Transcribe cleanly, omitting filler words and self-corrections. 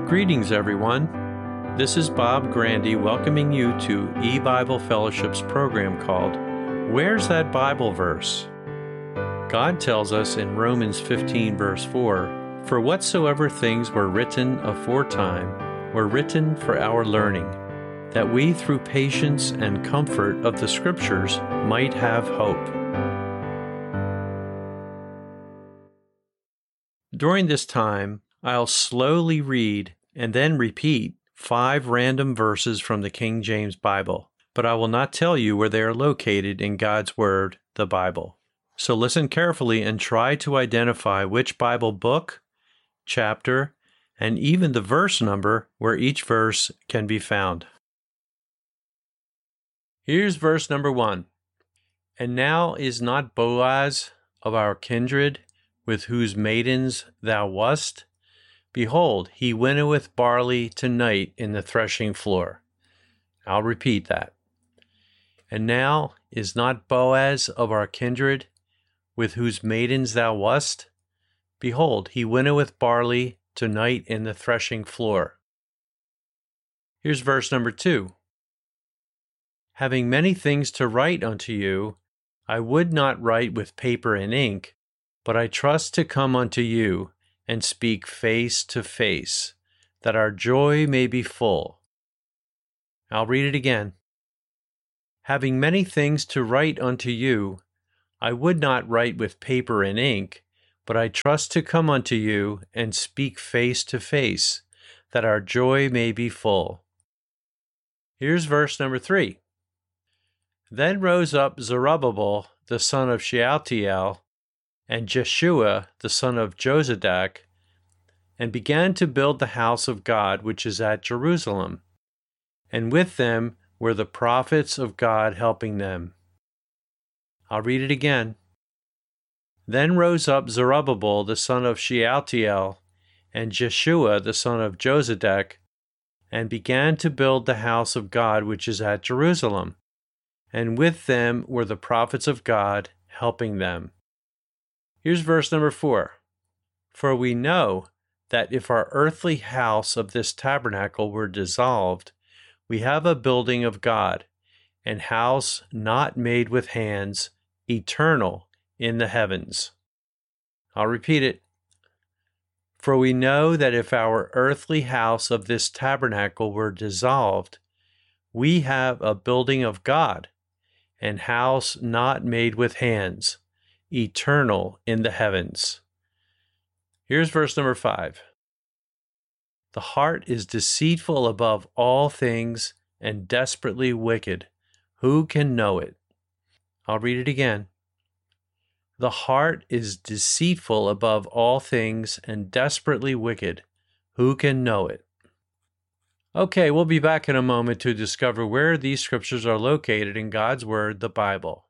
Greetings, everyone. This is Bob Grandy welcoming you to E-Bible Fellowship's program called Where's That Bible Verse? God tells us in Romans 15, verse 4, "For whatsoever things were written aforetime were written for our learning, that we through patience and comfort of the Scriptures might have hope." During this time, I'll slowly read and then repeat 5 random verses from the King James Bible, but I will not tell you where they are located in God's Word, the Bible. So listen carefully and try to identify which Bible book, chapter, and even the verse number where each verse can be found. Here's verse number 1. "And now is not Boaz of our kindred, with whose maidens thou wast? Behold, he winnoweth barley tonight in the threshing floor." I'll repeat that. "And now is not Boaz of our kindred, with whose maidens thou wast? Behold, he winnoweth barley tonight in the threshing floor." Here's verse number 2. "Having many things to write unto you, I would not write with paper and ink, but I trust to come unto you and speak face to face, that our joy may be full." I'll read it again. "Having many things to write unto you, I would not write with paper and ink, but I trust to come unto you and speak face to face, that our joy may be full." Here's verse number 3. "Then rose up Zerubbabel the son of Shealtiel, and Jeshua the son of Jozadak, and began to build the house of God which is at Jerusalem. And with them were the prophets of God helping them." I'll read it again. "Then rose up Zerubbabel the son of Shealtiel, and Jeshua the son of Jozadak, and began to build the house of God which is at Jerusalem. And with them were the prophets of God helping them." Here's verse number 4. "For we know that if our earthly house of this tabernacle were dissolved, we have a building of God, an house not made with hands, eternal in the heavens." I'll repeat it. "For we know that if our earthly house of this tabernacle were dissolved, we have a building of God, an house not made with hands, eternal in the heavens." Here's verse number 5. "The heart is deceitful above all things and desperately wicked. Who can know it?" I'll read it again. "The heart is deceitful above all things and desperately wicked. Who can know it?" Okay, we'll be back in a moment to discover where these scriptures are located in God's Word, the Bible.